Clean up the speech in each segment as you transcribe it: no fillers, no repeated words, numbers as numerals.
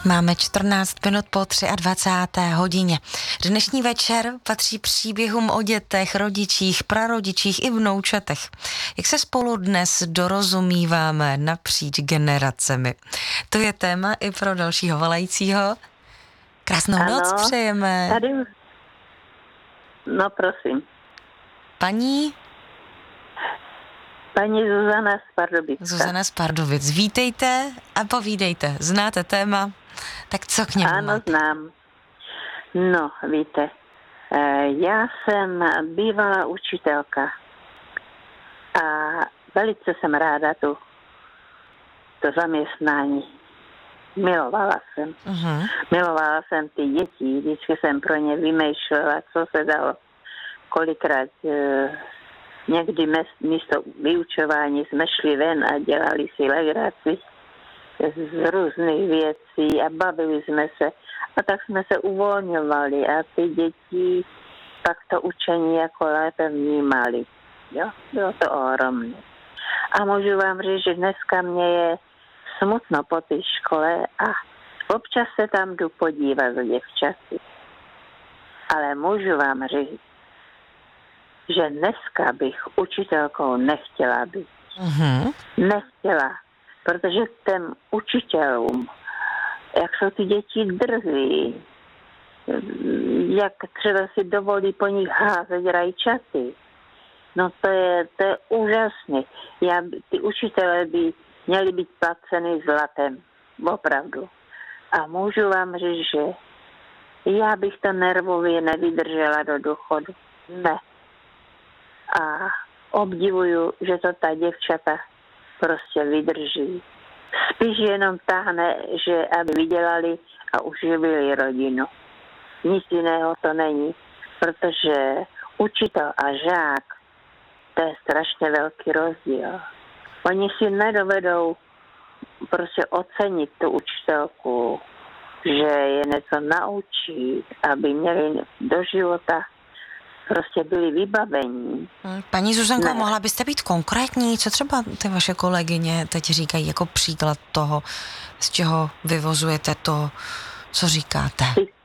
Máme 14 minut po 23. hodině. Dnešní večer patří příběhům o dětech, rodičích, prarodičích i vnoučatech. Jak se spolu dnes dorozumíváme napříč generacemi. To je téma i pro dalšího volajícího. Krásnou noc přejeme. Tady. No prosím. Paní Zuzana z Pardubic. Zuzana z Pardubic. Vítejte a povídejte. Znáte téma? Tak co k němu Ano, máte? znám. No, víte, já jsem bývalá učitelka a velice jsem ráda to zaměstnání. Milovala jsem. Uh-huh. Milovala jsem ty děti, vždycky jsem pro ně vymýšlela, co se dalo. Kolikrát někdy místo vyučování jsme šli ven a dělali si legraci z různých věcí a bavili jsme se. A tak jsme se uvolňovali a ty děti pak to učení jako lépe vnímali. Jo? Bylo to ohromné. A můžu vám říct, že dneska mě je smutno po té škole a občas se tam jdu podívat za děvčaty. Ale můžu vám říct, že dneska bych učitelkou nechtěla být. Uh-huh. Nechtěla, protože těm učitelům, jak jsou ty děti drzí, jak třeba si dovolí po nich házet rajčaty. No to je úžasné. Ty učitelé by měli být placeny zlatem, opravdu. A můžu vám říct, že já bych to nervově nevydržela do důchodu. Ne. A obdivuju, že to ta děvčata prostě vydrží. Spíš jenom táhne, že aby vydělali a uživili rodinu. Nic jiného to není, protože učitel a žák, to je strašně velký rozdíl. Oni si nedovedou prostě ocenit tu učitelku, že je něco naučí, aby měli do života prostě byli vybavení. Paní Zuzanko, mohla byste být konkrétní? Co třeba ty vaše kolegyně teď říkají jako příklad toho, z čeho vyvozujete to, co říkáte?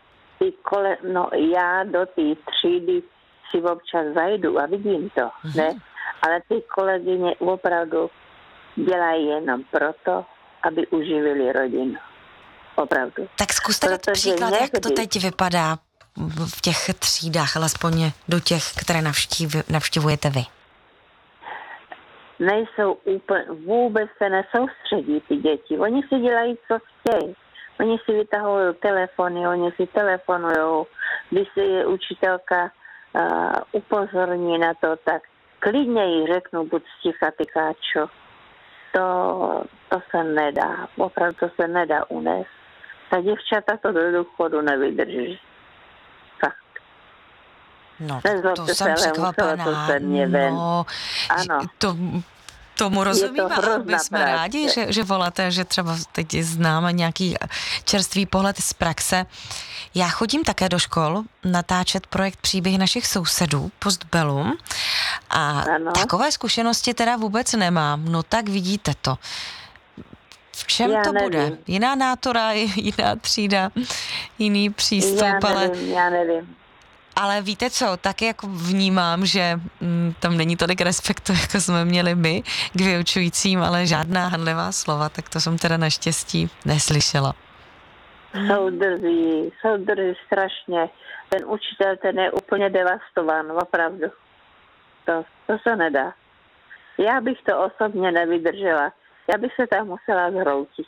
Já do té třídy si občas zajdu a vidím to, ne? Ale ty kolegyně opravdu dělají jenom proto, aby uživili rodinu. Opravdu. Tak zkuste dát příklad, jak to teď vypadá v těch třídách, alespoň do těch, které navštěvujete vy. Nejsou vůbec se nesoustředí ty děti. Oni si dělají, co chtějí. Oni si vytahují telefony, oni si telefonujou. Když si je učitelka upozorní na to, tak klidně jí řeknu, buď sticha, tykáčo. To se nedá. Opravdu to se nedá unést. Ta děvčata to do důchodu nevydrží. No, to jsem překvapená. No, ano. Tomu rozumím, ale my jsme rádi, že voláte, že třeba teď známe nějaký čerstvý pohled z praxe. Já chodím také do škol natáčet projekt Příběhy našich sousedů, Postbellum, a takové zkušenosti teda vůbec nemám. No tak vidíte to. V čem to bude? Jiná nátora, jiná třída, jiný přístup, já nevím. Ale víte co, tak jako vnímám, že tam není tolik respektu, jako jsme měli my k vyučujícím, ale žádná handlivá slova, tak to jsem teda naštěstí neslyšela. Jsou drzí strašně. Ten učitel, ten je úplně devastován, opravdu. To se nedá. Já bych to osobně nevydržela. Já bych se tam musela zhroutit.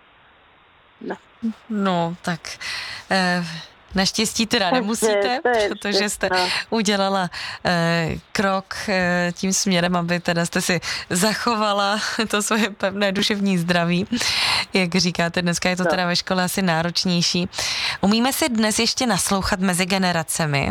No tak... Naštěstí teda nemusíte, protože jste udělala krok tím směrem, aby teda jste si zachovala to svoje pevné duševní zdraví. Jak říkáte, dneska je to teda ve škole asi náročnější. Umíme si dnes ještě naslouchat mezi generacemi?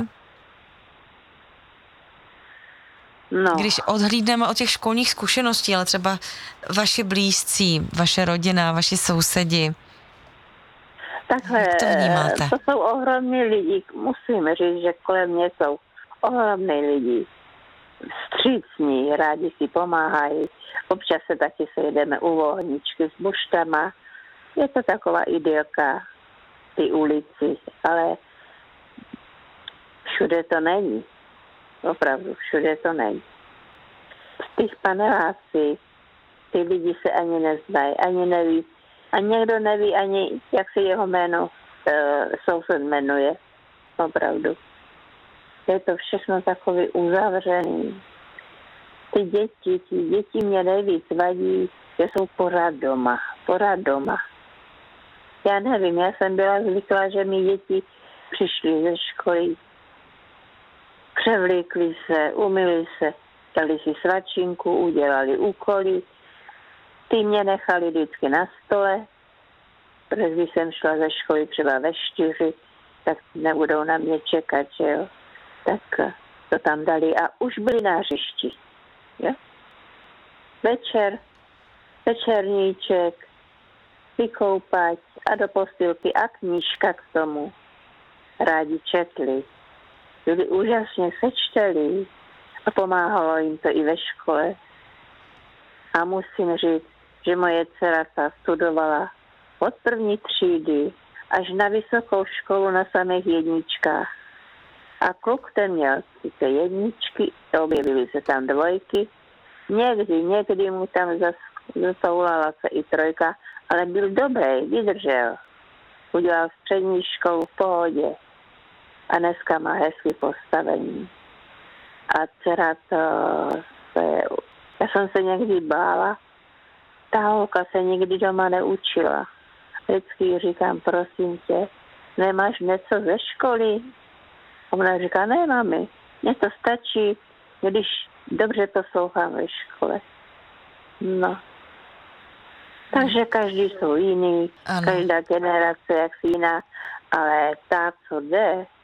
No. Když odhlídneme od těch školních zkušeností, ale třeba vaši blízcí, vaše rodina, vaši sousedi, takhle, to jsou ohromní lidi. Musím říct, že kolem mě jsou ohromní lidi. Vstřícní, rádi si pomáhají. Občas se taky sejdeme u vohničky s buštama. Je to taková idylka. ty ulici, ale všude to není. Opravdu, všude to není. V těch panelácích ty lidi se ani neznají, ani neví. A někdo neví ani, jak se jeho jméno soused jmenuje. Opravdu. Je to všechno takový uzavřený. Ty děti mě nejvíc vadí, že jsou pořád doma. Já nevím, já jsem byla zvyklá, že mi děti přišly ze školy, převlíkli se, umyli se, dali si svačinku, udělali úkoly. Ty mě nechali vždycky na stole, protože když jsem šla ze školy třeba ve 4, tak nebudou na mě čekat, že jo. Tak to tam dali a už byli na hřišti. Jo? Večerníček, vykoupat a do postýlky a knížka k tomu. Rádi četli. Byli úžasně sečteli a pomáhalo jim to i ve škole. A musím říct, že moje dcera ta studovala od 1. třídy až na vysokou školu na samých jedničkách. A kluk ten měl sice jedničky, objevily se tam 2. Někdy mu tam zasoulala se i 3, ale byl dobrý, vydržel. Udělal střední školu v pohodě. A dneska má hezký postavení. A dcera já jsem se někdy bála, ta holka se nikdy doma neučila. Vždycky říkám, prosím tě, nemáš něco ze školy? Ona říká, ne, mami, mně to stačí, když dobře poslouchám ve škole. No. Takže každý jsou jiný, ano. Každá generace jak jiná, ale ta, co jde,